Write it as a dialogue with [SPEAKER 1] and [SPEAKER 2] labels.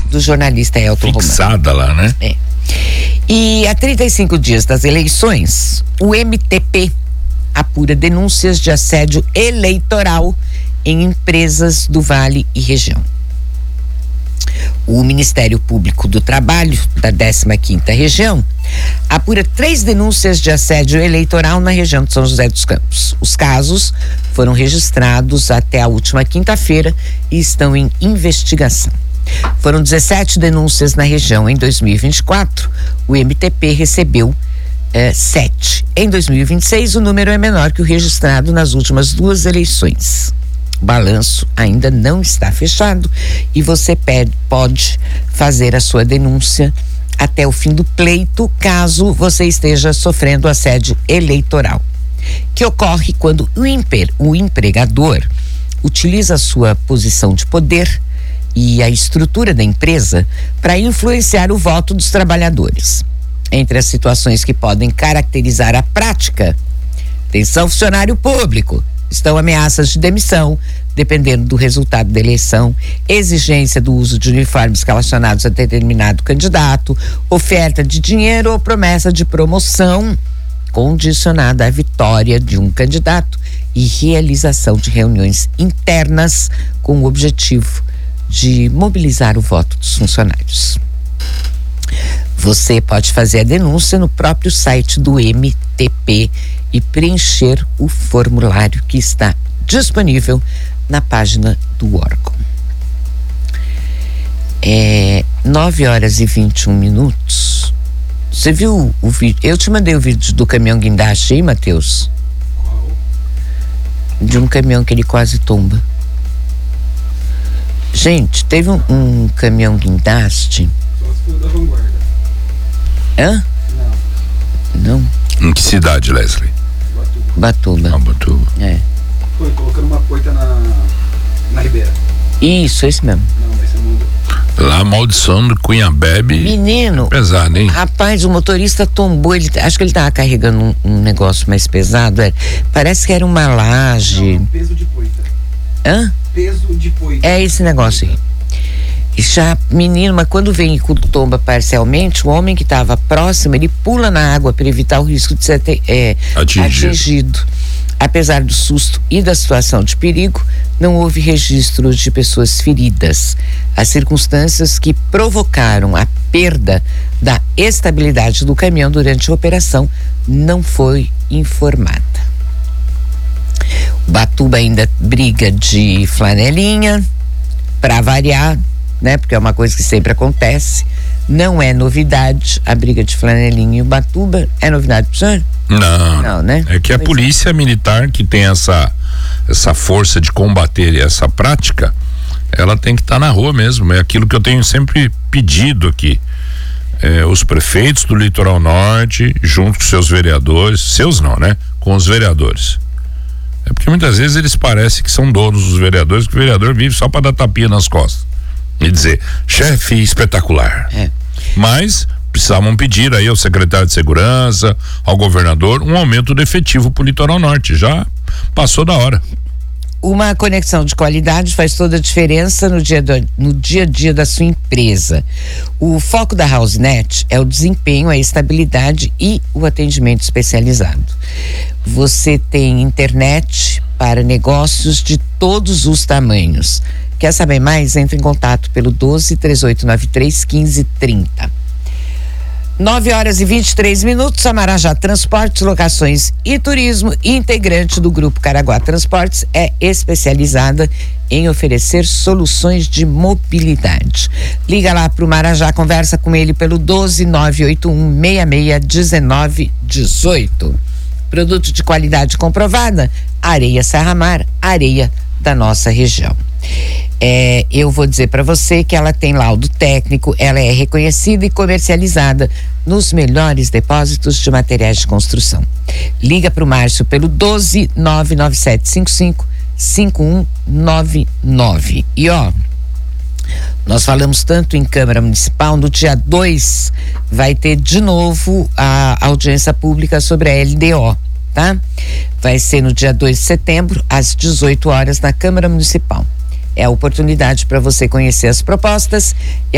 [SPEAKER 1] do jornalista Elton
[SPEAKER 2] fixada
[SPEAKER 1] Romano.
[SPEAKER 2] Lá, né?
[SPEAKER 1] É. E há 35 dias das eleições, o MTP apura denúncias de assédio eleitoral em empresas do Vale e região. O Ministério Público do Trabalho, da 15ª Região, apura 3 denúncias de assédio eleitoral na região de São José dos Campos. Os casos foram registrados até a última quinta-feira e estão em investigação. Foram 17 denúncias na região em 2024, o MTP recebeu 7. Em 2026, o número é menor que o registrado nas últimas 2 eleições. O balanço ainda não está fechado e você pode fazer a sua denúncia até o fim do pleito, caso você esteja sofrendo assédio eleitoral, que ocorre quando o empregador utiliza a sua posição de poder e a estrutura da empresa para influenciar o voto dos trabalhadores. Entre as situações que podem caracterizar a prática, atenção funcionário público, estão ameaças de demissão, dependendo do resultado da eleição, exigência do uso de uniformes relacionados a determinado candidato, oferta de dinheiro ou promessa de promoção condicionada à vitória de um candidato e realização de reuniões internas com o objetivo de mobilizar o voto dos funcionários. Você pode fazer a denúncia no próprio site do MTP e preencher o formulário que está disponível na página do órgão. 9h21. Você viu o vídeo? Eu te mandei o vídeo do caminhão guindaste aí, Matheus?
[SPEAKER 3] Qual?
[SPEAKER 1] De um caminhão que ele quase tomba. Gente, teve um caminhão guindaste.
[SPEAKER 3] Só se for da Vanguarda.
[SPEAKER 1] Hã? Não.
[SPEAKER 2] Em que cidade, Leslie?
[SPEAKER 1] Batuba.
[SPEAKER 2] Batuba.
[SPEAKER 1] É.
[SPEAKER 3] Foi colocando uma coita na Ribeira.
[SPEAKER 1] Isso, esse mesmo.
[SPEAKER 3] Não, vai ser mundo.
[SPEAKER 2] Lá, a maldição do Cunhabebe.
[SPEAKER 1] Menino.
[SPEAKER 2] Pesado, hein?
[SPEAKER 1] Rapaz, o motorista tombou, acho que ele tava carregando um negócio mais pesado. Parece que era uma laje.
[SPEAKER 3] Não, peso de poita.
[SPEAKER 1] Hã?
[SPEAKER 3] Peso de poita.
[SPEAKER 1] É esse negócio aí. E já, menino, mas quando o veículo tomba parcialmente, o homem que estava próximo, ele pula na água para evitar o risco de ser atingido. Apesar do susto e da situação de perigo, não houve registro de pessoas feridas. As circunstâncias que provocaram a perda da estabilidade do caminhão durante a operação não foi informada. O Batuba ainda briga de flanelinha, para variar, né? Porque é uma coisa que sempre acontece. Não é novidade a briga de flanelinha e o Batuba. É novidade pro senhor?
[SPEAKER 2] Não,
[SPEAKER 1] né?
[SPEAKER 2] É que a polícia militar que tem essa força de combater essa prática, ela tem que estar na rua mesmo. É aquilo que eu tenho sempre pedido aqui. Os prefeitos do Litoral Norte, junto com seus vereadores, seus não, né? Com os vereadores. É porque muitas vezes eles parecem que são donos dos vereadores, que o vereador vive só para dar tapinha nas costas e dizer, chefe espetacular. Mas precisavam pedir aí ao secretário de segurança, ao governador, um aumento do efetivo para o Litoral Norte. Já passou da hora.
[SPEAKER 1] Uma conexão de qualidade faz toda a diferença no dia a dia da sua empresa. O foco da HouseNet é o desempenho, a estabilidade e o atendimento especializado. Você tem internet para negócios de todos os tamanhos. Quer saber mais? Entre em contato pelo 12-3893-1530. 9h23, a Marajá Transportes, Locações e Turismo, integrante do Grupo Caraguá Transportes, é especializada em oferecer soluções de mobilidade. Liga lá pro Marajá, conversa com ele pelo 12-981-66-1918. Produto de qualidade comprovada, Areia Serra Mar, areia da nossa região. Eu vou dizer para você que ela tem laudo técnico, ela é reconhecida e comercializada nos melhores depósitos de materiais de construção. Liga para o Márcio pelo 12-99755-5199. E nós falamos tanto em Câmara Municipal, no dia 2 vai ter de novo a audiência pública sobre a LDO, tá? Vai ser no dia 2 de setembro, às 18 horas, na Câmara Municipal. É a oportunidade para você conhecer as propostas e